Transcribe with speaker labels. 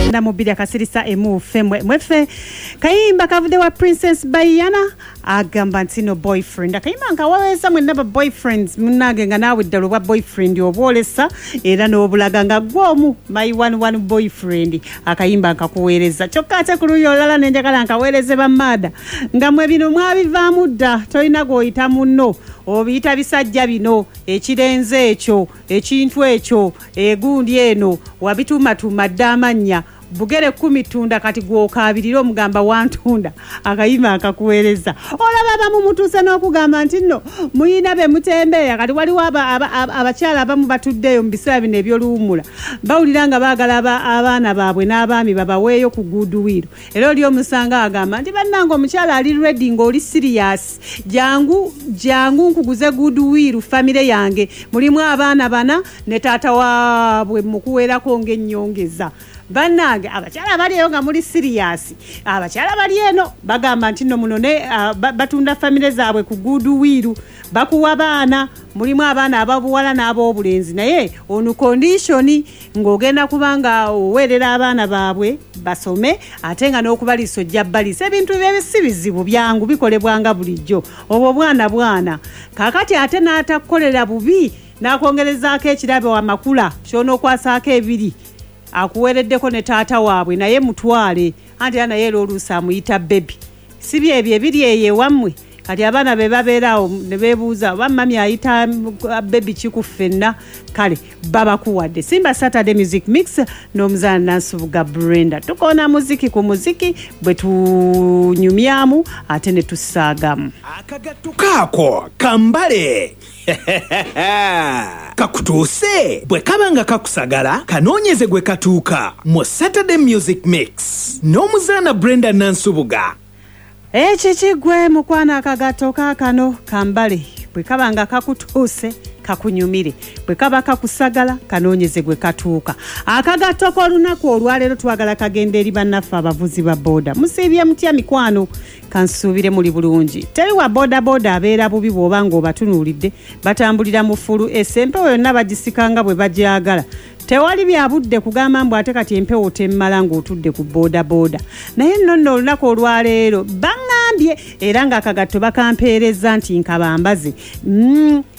Speaker 1: na mobili akasirisa emufe mwefe kayimba kavude wa Princess Bayana agamba ntino boyfriend akayimba nkawaweza mwe naba boyfriends munage nga nawe ddalo bwa boyfriend obolesa era n'obulaga nga gwomu my one boyfriend akayimba nkakuweereza kyokka ate ku luyo olala nenjagala nkaweereze bamada nga mwe bino mwabivaamu dda tolina gw'oyita munno obiyita bisajja bino ekirenze ekyo ekintu ekyo egundi eno wabitumatuma dda amannya bugere 10 tunda kati gwokabirira omugamba wantunda akayima akakuweereza olaba abamu mutuse n'okugamba nti nno muyina be mutembeeya kati waliwo abakyala abamu batuddeyo mu biseera bino ebyoluwumula bawulira nga baagala abaana baabwe n'abaami babaweeyo ku goodwill era oli omusanga agamba nti bannanga omukyala ali ready ng'oli serious jangu nkuguze goodwill famire yange mulimu abaana bana ne taata waabwe mukuweerako ng'ennyongeza banange abakyala bali eyo nga muli serious abakyala bali eno bagamba nti nno muno ne batunda famire zaabwe ku goodwill bakuwa baana mulimu abaana ababuwala n'ab'obulenzi naye onu condition ng'ogenda kubanga oweerera abaana baabwe basome ate nga n'okubaliisa ojja baliisa ebintu byebisi bizibu byangu bikolebwanga bulijjo obwo bwana kaakati ate n'atakukolera bubi n'akwongerezaako ekirabe wamakula ky'onookwasako ebiri akuwereddeko ne taata waabwe naye mutwale anti naye era oluusi amuyita bebi si byebyo ebiri eyo ewammwe kati abaana be babeerawo ne beebuuza bammami ayita bebi kikuffenna kale babakuwadde Simba Saturday Music Mix n'omuzaana Nansubuga Brenda tukoona muziki ku muziki bwe tunyumyamu ate ne tusaagamu
Speaker 2: akagattu kaako kambale kakutuuse bwe kabanga kakusagala kanoonyeze gwe katuuka mu Saturday Music Mix n'omuzaana Brenda Nansubuga
Speaker 1: ekikigwe mukwana akagatto kaakano kambale bwe kabanga kakutuuse kakunyumire bwe kaba kakusagala kanoonyeze gwe katuuka akagatto k'olunaku olwaleero twagala kagenda eri bannaffe abavuzi ba booda musiibye mutya mikwano kansuubire muli bulungi teri wa booda abeera bubi bw'oba ng'obatunuulidde batambulira mu ffulu empewo yonna bagisikanga bwe bagyagala tewali byabudde kugamba mbu ate kati empewo temmala ng'otudde ku booda naye nno olunaku olwaleero baŋŋambye era ng'akagatto bakampeereza nti nkabambaze